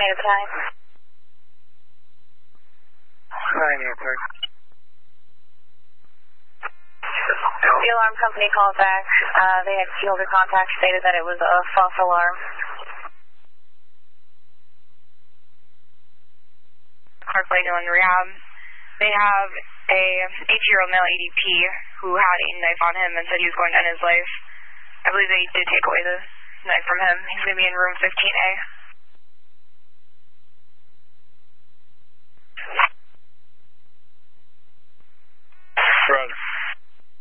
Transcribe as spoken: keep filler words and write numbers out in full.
estimated time. nine eight three. The alarm company called back. Uh, they had key holder contact, stated that it was a false alarm. Clark Lake in rehab. They have a eighty-year-old male A D P who had a knife on him and said he was going to end his life. I believe they did take away the knife from him. He's going to be in room fifteen A.